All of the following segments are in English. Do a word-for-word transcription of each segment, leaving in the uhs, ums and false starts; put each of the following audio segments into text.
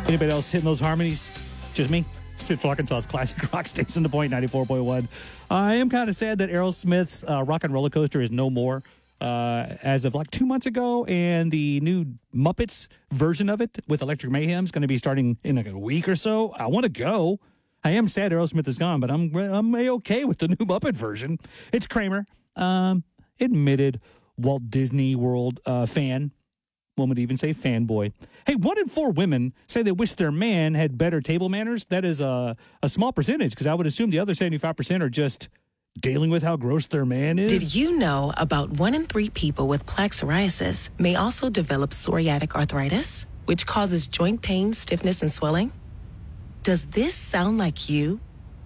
Anybody else hitting those harmonies? Just me. Central Arkansas's classic rock station, The Point, ninety-four point one. I am kind of sad that Aerosmith's uh, Rock and Roller Coaster is no more uh, as of like two months ago, and the new Muppets version of it with Electric Mayhem is going to be starting in like a week or so. I want to go. I am sad Aerosmith is gone, but I'm I'm okay with the new Muppet version. It's Kramer, um, admitted Walt Disney World uh, fan. One would even say fanboy. Hey, one in four women say they wish their man had better table manners. That is a, a small percentage, because I would assume the other seventy-five percent are just dealing with how gross their man is. Did you know about one in three people with plaque psoriasis may also develop psoriatic arthritis, which causes joint pain, stiffness, and swelling? Does this sound like you?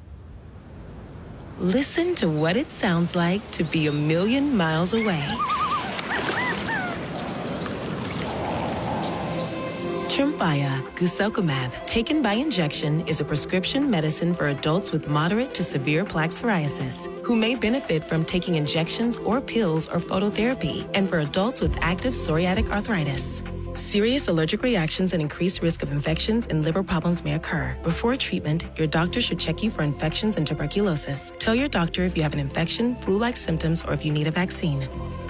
Listen to what it sounds like to be a million miles away. Tremfya guselkumab, taken by injection, is a prescription medicine for adults with moderate to severe plaque psoriasis who may benefit from taking injections or pills or phototherapy, and for adults with active psoriatic arthritis. Serious allergic reactions and increased risk of infections and liver problems may occur. Before treatment, your doctor should check you for infections and tuberculosis. Tell your doctor if you have an infection, flu-like symptoms, or if you need a vaccine.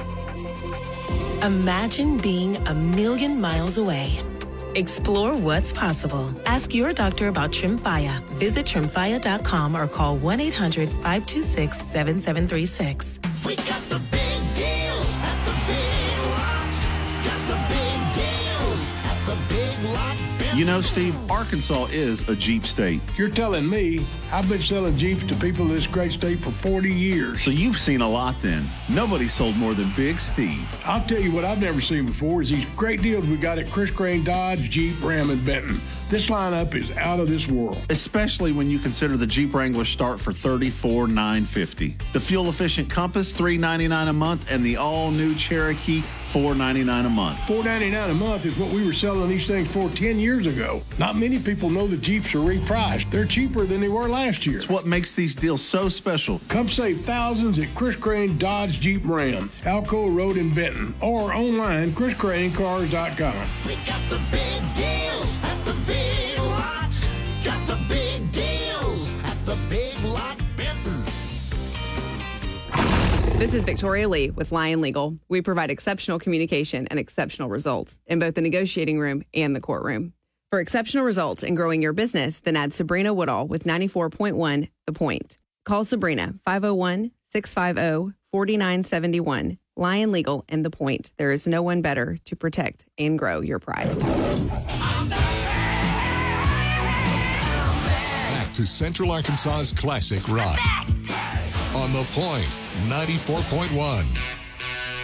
Imagine being a million miles away. Explore what's possible. Ask your doctor about Tremfya. Visit tremfya dot com or call one eight hundred, five two six, seven seven three six. We got the big deals at the Big Lot. Got the big deals at the Big Lot. You know, Steve, Arkansas is a Jeep state. You're telling me I've been selling Jeeps to people in this great state for forty years. So you've seen a lot then. Nobody sold more than Big Steve. I'll tell you what I've never seen before is these great deals we got at Chris Crane Dodge, Jeep, Ram, and Benton. This lineup is out of this world. Especially when you consider the Jeep Wrangler start for thirty-four thousand nine hundred fifty dollars. The fuel-efficient Compass, three hundred ninety-nine dollars a month, and the all-new Cherokee, four hundred ninety-nine dollars a month. four hundred ninety-nine dollars a month is what we were selling these things for ten years ago. Not many people know the Jeeps are repriced. They're cheaper than they were last year. It's what makes these deals so special. Come save thousands at Chris Crane Dodge Jeep Ram, Alcoa Road in Benton, or online, chris crane cars dot com. We got the big deals at the Big Lot. Got the big deals at the Big Lot Benton. This is Victoria Lee with Lion Legal. We provide exceptional communication and exceptional results in both the negotiating room and the courtroom. For exceptional results in growing your business, then add Sabrina Woodall with ninety-four point one The Point. Call Sabrina, five oh one, six five oh, four nine seven one. Lion Legal and The Point. There is no one better to protect and grow your pride. Back to Central Arkansas's classic rock. On The Point, ninety-four point one.